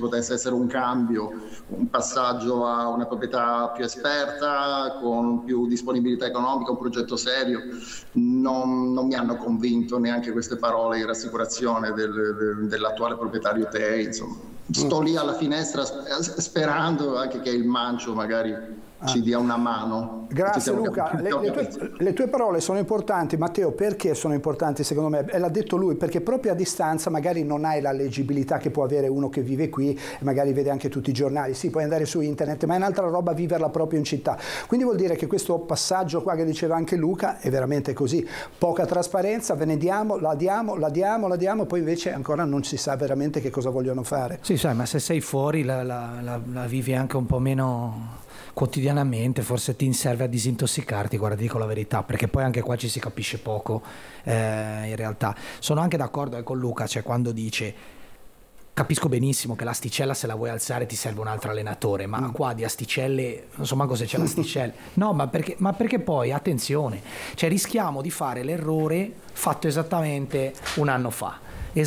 potesse essere un cambio, un passaggio a una proprietà più esperta, con più disponibilità economica, un progetto serio. Non mi hanno convinto neanche queste parole di rassicurazione dell'attuale proprietario Tei, insomma. Sto lì alla finestra sperando anche che il Mancio magari ci dia una mano. Grazie Luca, le tue parole sono importanti. Matteo, perché sono importanti secondo me? E l'ha detto lui, perché proprio a distanza magari non hai la leggibilità che può avere uno che vive qui e magari vede anche tutti i giornali. Sì, puoi andare su internet, ma è un'altra roba viverla proprio in città. Quindi vuol dire che questo passaggio qua che diceva anche Luca è veramente così: poca trasparenza, ve ne diamo, la diamo, poi invece ancora non si sa veramente che cosa vogliono fare. Sì, sai, ma se sei fuori la vivi anche un po' meno quotidianamente, forse ti serve a disintossicarti, guarda, dico la verità, perché poi anche qua ci si capisce poco, in realtà. Sono anche d'accordo con Luca, cioè quando dice capisco benissimo che l'asticella se la vuoi alzare ti serve un altro allenatore, ma qua di asticelle non so manco se c'è l'asticella. No, ma perché poi, attenzione, cioè rischiamo di fare l'errore fatto esattamente un anno fa.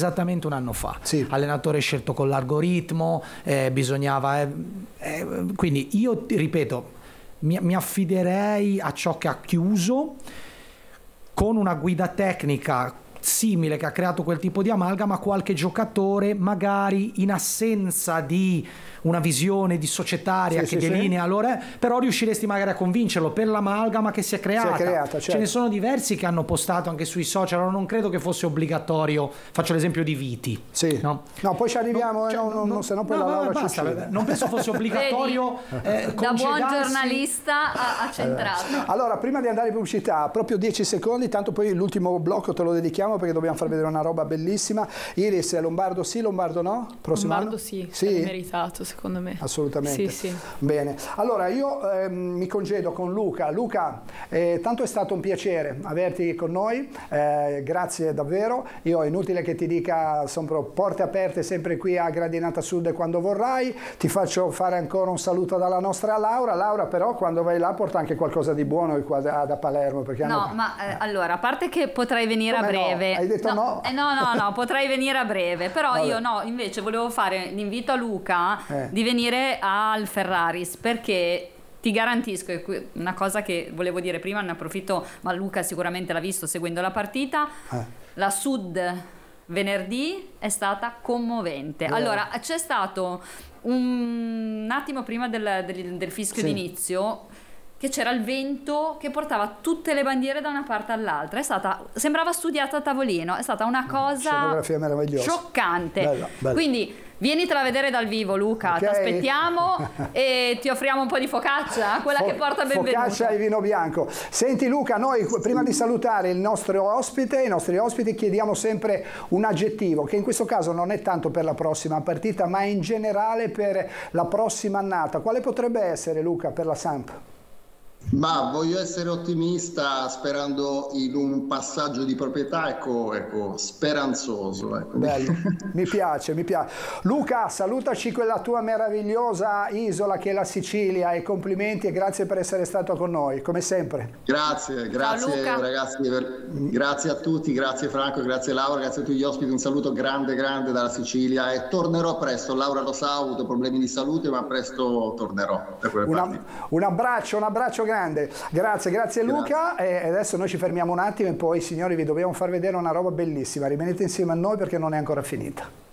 Sì. Allenatore scelto con l'algoritmo, bisognava quindi io ripeto, mi affiderei a ciò che ha chiuso, con una guida tecnica simile che ha creato quel tipo di amalgama, qualche giocatore magari in assenza di una visione di societaria che delinea allora, però riusciresti magari a convincerlo per l'amalgama che si è creata, certo. Ce ne sono diversi che hanno postato anche sui social, non credo che fosse obbligatorio, faccio l'esempio di Viti, no, poi ci arriviamo, se no poi la Laura basta, non penso fosse obbligatorio. Da buon giornalista ha centrato. Allora, prima di andare in pubblicità, proprio 10 secondi, tanto poi l'ultimo blocco te lo dedichiamo perché dobbiamo far vedere una roba bellissima. Iris, Lombardo sì, Lombardo no? Prossimo Lombardo anno? sì, è meritato secondo me. Assolutamente. Sì. Bene, allora io mi congedo con Luca. Luca, tanto è stato un piacere averti con noi, grazie davvero. Io è inutile che ti dica, sono porte aperte sempre qui a Gradinata Sud quando vorrai. Ti faccio fare ancora un saluto dalla nostra Laura. Laura, però quando vai là porta anche qualcosa di buono qua da Palermo. Perché allora, a parte che potrai venire a breve. Hai detto no? No, potrai venire a breve, però vabbè. Io no, invece volevo fare l'invito a Luca di venire al Ferraris, perché ti garantisco, una cosa che volevo dire prima, ne approfitto, ma Luca sicuramente l'ha visto seguendo la partita, la Sud venerdì è stata commovente. Allora, c'è stato un attimo prima del fischio d'inizio che c'era il vento che portava tutte le bandiere da una parte all'altra, sembrava studiata a tavolino, è stata una cosa scioccante. Bella. Quindi vienitela a vedere dal vivo, Luca, ti aspettiamo e ti offriamo un po' di focaccia, quella che porta benvenuto. Focaccia e vino bianco. Senti Luca, noi prima di salutare i nostri ospiti chiediamo sempre un aggettivo, che in questo caso non è tanto per la prossima partita, ma in generale per la prossima annata. Quale potrebbe essere, Luca, per la Samp? Ma voglio essere ottimista, sperando in un passaggio di proprietà, ecco, speranzoso. Ecco. Bello, mi piace. Luca, salutaci quella tua meravigliosa isola che è la Sicilia e complimenti e grazie per essere stato con noi, come sempre. Grazie ragazzi, grazie a tutti, grazie Franco, grazie Laura, grazie a tutti gli ospiti, un saluto grande dalla Sicilia e tornerò presto. Laura lo sa, ho avuto problemi di salute, ma presto tornerò da quelle parti. Un abbraccio grande. Grazie Luca. E adesso noi ci fermiamo un attimo e poi signori vi dobbiamo far vedere una roba bellissima. Rimanete insieme a noi perché non è ancora finita.